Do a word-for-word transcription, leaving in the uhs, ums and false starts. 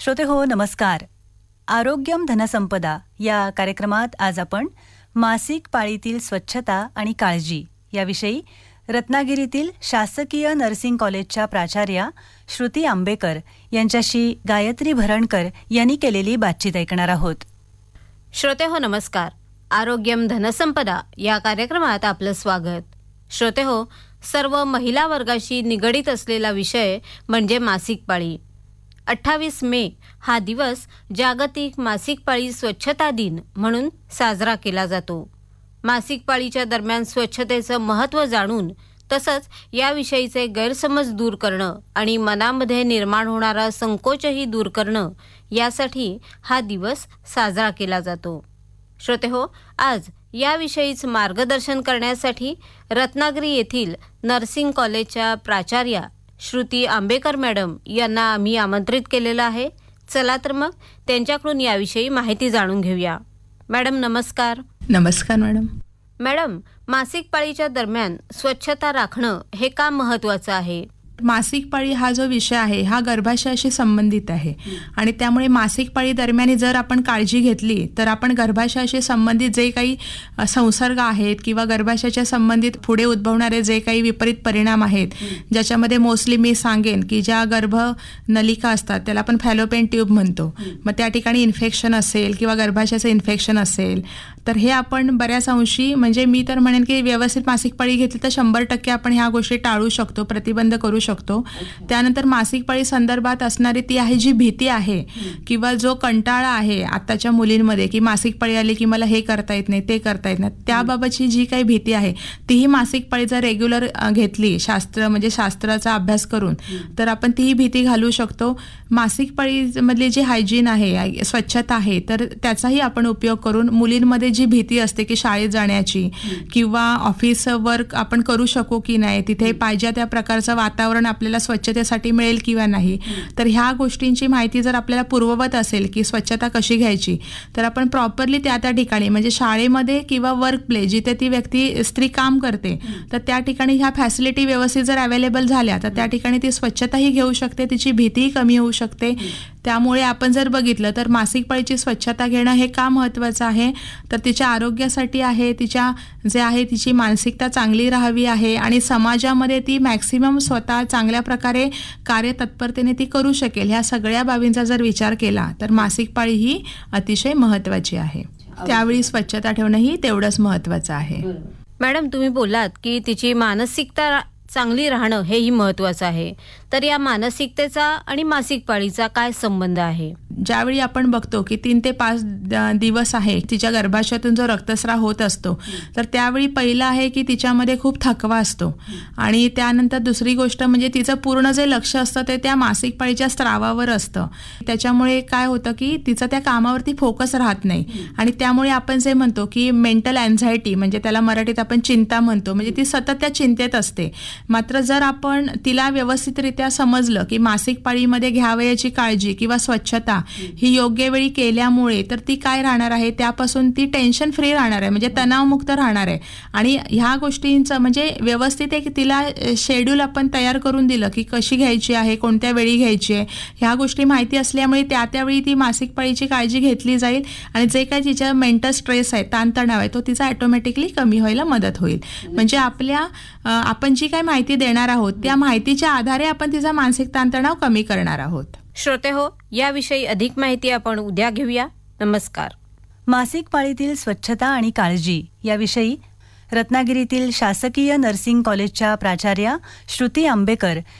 श्रोते हो नमस्कार. आरोग्यम धनसंपदा या कार्यक्रमात आज आपण मासिक पाळीतील स्वच्छता आणि काळजी याविषयी रत्नागिरीतील शासकीय नर्सिंग कॉलेजच्या प्राचार्या श्रुती आंबेकर यांच्याशी गायत्री भरणकर यांनी केलेली बातचीत ऐकणार आहोत. श्रोते हो नमस्कार. आरोग्यम धनसंपदा या कार्यक्रमात आपलं स्वागत. श्रोते हो, सर्व महिला वर्गाशी निगडीत असलेला विषय म्हणजे मासिक पाळी. अठ्ठावीस मे हा दिवस जागतिक मासिक पाळी स्वच्छता दिन म्हणून साजरा केला जातो. मासिक पाळीच्या दरम्यान स्वच्छतेचं महत्त्व जाणून तसंच याविषयीचे गैरसमज दूर करणं आणि मनामध्ये निर्माण होणारा संकोचही दूर करणं यासाठी हा दिवस साजरा केला जातो. श्रोते हो, आज याविषयीच मार्गदर्शन करण्यासाठी रत्नागिरी येथील नर्सिंग कॉलेजच्या प्राचार्या श्रुती आंबेकर मॅडम यांना आम्ही आमंत्रित केलेलं आहे. चला तर मग त्यांच्याकडून याविषयी माहिती जाणून घेऊया. मॅडम नमस्कार. नमस्कार मॅडम. मॅडम, मासिक पाळीच्या दरम्यान स्वच्छता राखणं हे का महत्त्वाचं आहे? मासिक पाळी हा जो विषय आहे हा गर्भाशयाशी संबंधित आहे आणि त्यामुळे मासिक पाळी दरम्यान जर आपण काळजी घेतली तर आपण गर्भाशयाशी संबंधित जे काही संसर्ग आहेत किंवा गर्भाशयाच्या संबंधित पुढे उद्भवणारे जे काही विपरीत परिणाम आहेत, ज्याच्यामध्ये मोस्टली मी सांगेन की ज्या गर्भ नलिका असतात त्याला आपण फॅलोपियन ट्यूब म्हणतो, मग त्या ठिकाणी इन्फेक्शन असेल किंवा गर्भाशयाचं इन्फेक्शन असेल तर हे आपण बऱ्याच अंशी म्हणजे मी तर म्हणेन की व्यवस्थित मासिक पाळी घेतली तर शंभर टक्के आपण ह्या गोष्टी टाळू शकतो, प्रतिबंध करू शकतो. त्यानंतर मासिक पाळी संदर्भात असणारी ती आहे जी भीती आहे किंवा जो कंटाळा आहे आताच्या मुलींमध्ये की मासिक पाळी आली की मला हे करता येत नाही ते करता येत नाही, त्याबाबतची जी काही भीती आहे तीही मासिक पाळी जर रेग्युलर घेतली शास्त्र म्हणजे शास्त्राचा अभ्यास करून तर आपण तीही भीती घालू शकतो. मासिक पाळीमधली जी हायजीन आहे, स्वच्छता आहे, तर त्याचाही आपण उपयोग करून मुलींमध्ये जी भीती असते की शाळेत जाण्याची किंवा ऑफिस वर्क आपण करू शकू की नाही, तिथे पाहिजे त्या प्रकारचं वातावरण आपल्याला स्वच्छतेसाठी मिळेल किंवा नाही, तर ह्या गोष्टींची माहिती जर आपल्याला पूर्ववत असेल की स्वच्छता कशी घ्यायची तर आपण प्रॉपरली त्या त्या ठिकाणी म्हणजे शाळेमध्ये किंवा वर्क प्लेस जिथे ती व्यक्ती स्त्री काम करते तर त्या ठिकाणी ह्या फॅसिलिटी व्यवस्थित जर अवेलेबल झाल्या तर त्या ठिकाणी ती स्वच्छताही घेऊ शकते, तिची भीतीही कमी होऊ शकते. त्यामुळे आपण जर बघितलं तर मासिक पाळीची स्वच्छता घेणं हे का महत्त्वाचं आहे तर तिच्या आरोग्यासाठी आहे, तिच्या जे आहे तिची मानसिकता चांगली राहावी आहे आणि समाजामध्ये ती मॅक्सिमम स्वतः चांगल्या प्रकारे कार्यतत्परतेने ती करू शकेल. ह्या सगळ्या बाबींचा जर विचार केला तर मासिक पाळी ही अतिशय महत्त्वाची आहे. त्यावेळी स्वच्छता ठेवणं ही तेवढंच महत्त्वाचं आहे. मॅडम, तुम्ही बोलात की तिची मानसिकता चांगली राहणं हेही महत्त्वाचं आहे, तर या मानसिकतेचा आणि मासिक पाळीचा काय संबंध आहे? ज्यावेळी आपण बघतो की तीन ते पाच दिवस आहे तिच्या गर्भाशयातून जो रक्तस्राव होत असतो तर त्यावेळी पहिलं आहे की तिच्यामध्ये खूप थकवा असतो आणि त्यानंतर दुसरी गोष्ट म्हणजे तिचं पूर्ण जे लक्ष असतं ते त्या मासिक पाळीच्या स्रावावर असतं. त्याच्यामुळे काय होतं की तिचं त्या कामावरती फोकस राहत नाही आणि त्यामुळे आपण जे म्हणतो की मेंटल अँझायटी म्हणजे त्याला मराठीत आपण चिंता म्हणतो, म्हणजे ती सतत त्या चिंतेत असते. मात्र जर आपण तिला व्यवस्थितरित्या समजलं की मासिक पाळीमध्ये घ्यावयाची काळजी किंवा स्वच्छता ही योग्य वेळी केल्यामुळे तर ती काय राहणार आहे, त्यापासून ती टेन्शन फ्री राहणार आहे, म्हणजे तणावमुक्त राहणार आहे. आणि ह्या गोष्टींचं म्हणजे व्यवस्थित एक तिला शेड्यूल आपण तयार करून दिलं की कशी घ्यायची आहे, कोणत्या वेळी घ्यायची आहे, ह्या गोष्टी माहिती असल्यामुळे त्या त्यावेळी ती मासिक पाळीची काळजी घेतली जाईल आणि जे काही तिच्या मेंटल स्ट्रेस आहे, ताणतणाव आहे, तो तिचा ॲटोमॅटिकली कमी व्हायला मदत होईल. म्हणजे आपल्या आपण जी काही माहिती देणार आहोत त्या माहितीच्या आधारे आपण तिचा मानसिक ताणतणाव कमी करणार आहोत. श्रोते हो, याविषयी अधिक माहिती आपण उद्या घेऊया. नमस्कार. मासिक पाळीतील स्वच्छता आणि काळजी याविषयी रत्नागिरीतील शासकीय नर्सिंग कॉलेजच्या प्राचार्या श्रुती आंबेकर